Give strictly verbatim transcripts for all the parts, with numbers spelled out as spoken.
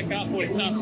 acá por estar.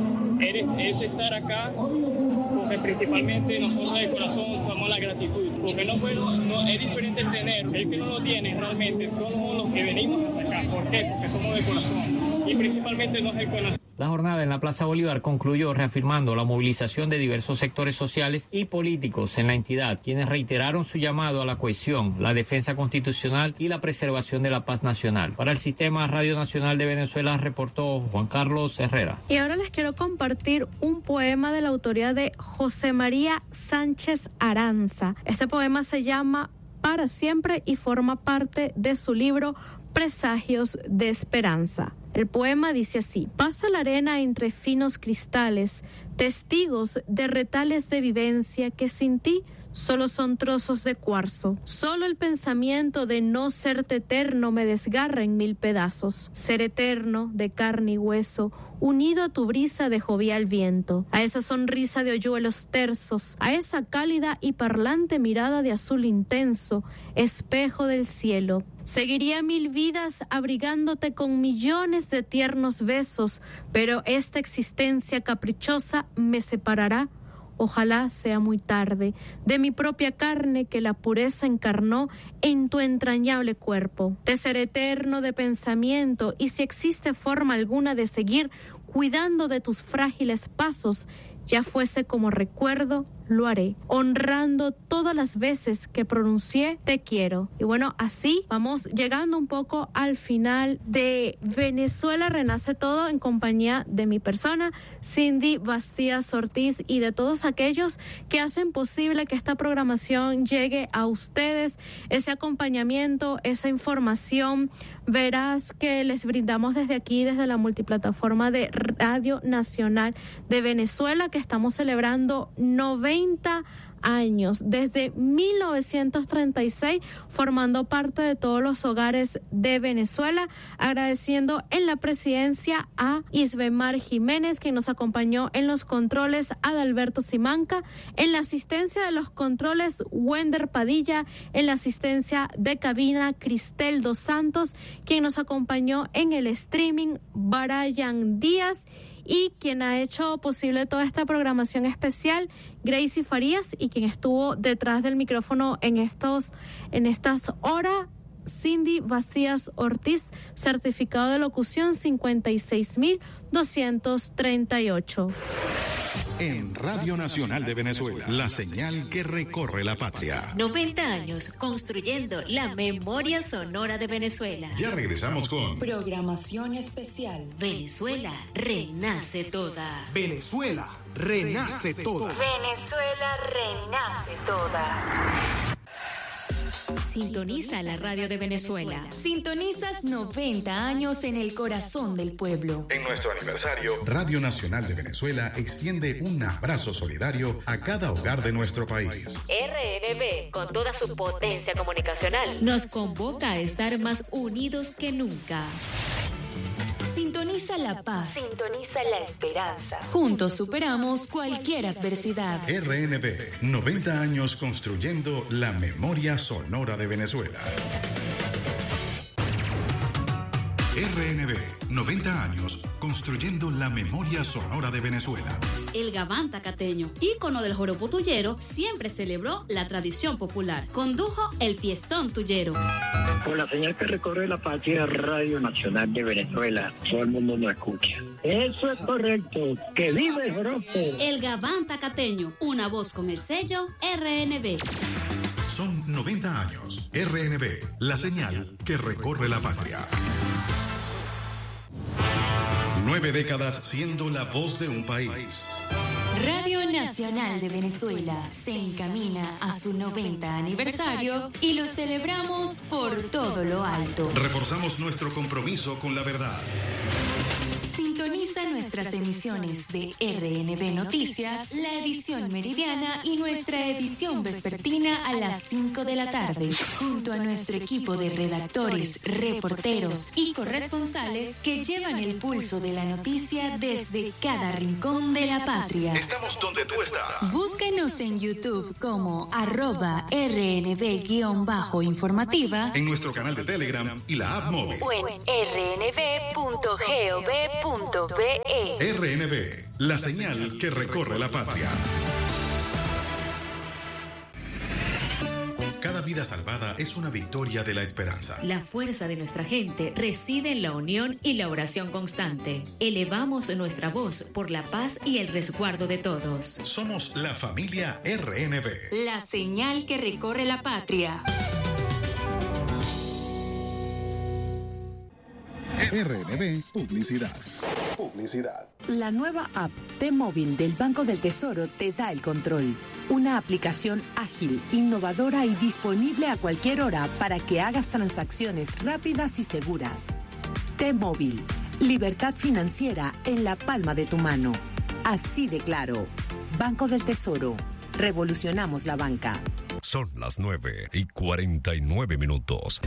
Es, es estar acá porque principalmente nosotros de corazón somos la gratitud, porque no, puedo, no es diferente el tener, el que no lo tiene realmente somos los que venimos hasta acá. ¿Por qué? Porque somos de corazón y principalmente no es el corazón. La jornada en la Plaza Bolívar concluyó reafirmando la movilización de diversos sectores sociales y políticos en la entidad, quienes reiteraron su llamado a la cohesión, la defensa constitucional y la preservación de la paz nacional. Para el Sistema Radio Nacional de Venezuela reportó Juan Carlos Herrera. Y ahora les quiero compartir un poema de la autoría de José María Sánchez Aranza. Este poema se llama Para Siempre y forma parte de su libro Presagios de Esperanza. El poema dice así: pasa la arena entre finos cristales, testigos de retales de vivencia que sin ti solo son trozos de cuarzo. Solo el pensamiento de no serte eterno me desgarra en mil pedazos. Ser eterno, de carne y hueso, unido a tu brisa de jovial viento, a esa sonrisa de hoyuelos tersos, a esa cálida y parlante mirada de azul intenso, espejo del cielo. Seguiría mil vidas abrigándote con millones de tiernos besos, pero esta existencia caprichosa me separará. Ojalá sea muy tarde, de mi propia carne que la pureza encarnó en tu entrañable cuerpo. De ser eterno de pensamiento, y si existe forma alguna de seguir cuidando de tus frágiles pasos, ya fuese como recuerdo, lo haré, honrando todas las veces que pronuncié te quiero. Y bueno, así vamos llegando un poco al final de Venezuela Renace Todo, en compañía de mi persona, Cindy Bastías Ortiz, y de todos aquellos que hacen posible que esta programación llegue a ustedes, ese acompañamiento, esa información veraz que les brindamos desde aquí, desde la multiplataforma de Radio Nacional de Venezuela, que estamos celebrando noventa años, desde mil novecientos treinta y seis, formando parte de todos los hogares de Venezuela, agradeciendo en la presidencia a Isbemar Jiménez, quien nos acompañó en los controles, Adalberto Simanca, en la asistencia de los controles, Wender Padilla, en la asistencia de cabina, Cristel Dos Santos, quien nos acompañó en el streaming, Brian Díaz, y quien ha hecho posible toda esta programación especial, Gracie Farías, y quien estuvo detrás del micrófono en estos en estas horas, Cindy Bastías Ortiz, certificado de locución cincuenta y seis mil doscientos treinta y ocho. En Radio Nacional de Venezuela, la señal que recorre la patria. noventa años construyendo la memoria sonora de Venezuela. Ya regresamos con programación especial. Venezuela renace toda. Venezuela renace toda. Venezuela renace toda. Sintoniza la radio de Venezuela. Sintonizas noventa años en el corazón del pueblo. En nuestro aniversario, Radio Nacional de Venezuela extiende un abrazo solidario a cada hogar de nuestro país. R N V, con toda su potencia comunicacional, nos convoca a estar más unidos que nunca. Sintoniza la paz. Sintoniza la esperanza. Juntos superamos cualquier adversidad. R N V, noventa años construyendo la memoria sonora de Venezuela. R N V, noventa años construyendo la memoria sonora de Venezuela. El Gabán Tacateño, ícono del joropo tuyero, siempre celebró la tradición popular. Condujo el fiestón tuyero. Con la señal que recorre la patria, Radio Nacional de Venezuela, todo el mundo nos escucha. Eso es correcto. ¡Que vive el joropo! El Gabán Tacateño, una voz con el sello R N V. Son noventa años. R N V, la señal que recorre la patria. Nueve décadas siendo la voz de un país. Radio Nacional de Venezuela se encamina a su noventa aniversario y lo celebramos por todo lo alto. Reforzamos nuestro compromiso con la verdad. Sintoniza nuestras emisiones de R N V Noticias, la edición meridiana y nuestra edición vespertina a las cinco de la tarde, junto a nuestro equipo de redactores, reporteros y corresponsales que llevan el pulso de la noticia desde cada rincón de la patria. Estamos donde tú estás. Búsquenos en YouTube como arroba R N V-informativa, en nuestro canal de Telegram y la app móvil, o en r n v punto gov punto be. es R N B, la señal que recorre la patria. Cada vida salvada es una victoria de la esperanza. La fuerza de nuestra gente reside en la unión y la oración constante. Elevamos nuestra voz por la paz y el resguardo de todos. Somos la familia R N B. La señal que recorre la patria. R N B Publicidad. Publicidad. La nueva app T-Móvil del Banco del Tesoro te da el control. Una aplicación ágil, innovadora y disponible a cualquier hora para que hagas transacciones rápidas y seguras. T-Móvil, libertad financiera en la palma de tu mano. Así de claro. Banco del Tesoro. Revolucionamos la banca. Son las nueve y cuarenta y nueve minutos.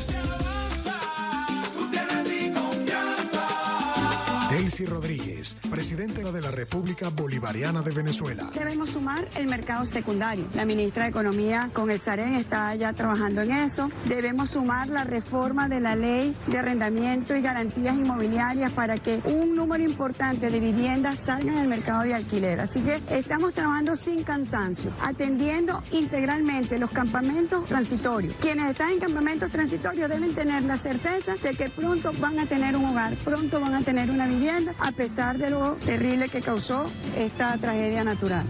Delcy Rodríguez, presidenta de la República Bolivariana de Venezuela. Debemos sumar el mercado secundario. La ministra de Economía con el Sarén está ya trabajando en eso. Debemos sumar la reforma de la ley de arrendamiento y garantías inmobiliarias para que un número importante de viviendas salgan del mercado de alquiler. Así que estamos trabajando sin cansancio, atendiendo integralmente los campamentos transitorios. Quienes están en campamentos transitorios deben tener la certeza de que pronto van a tener un hogar, pronto van a tener una vivienda, a pesar de lo terrible que causó esta tragedia natural.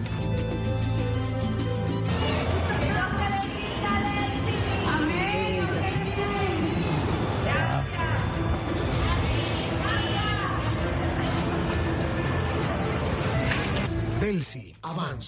Delcy, avanza.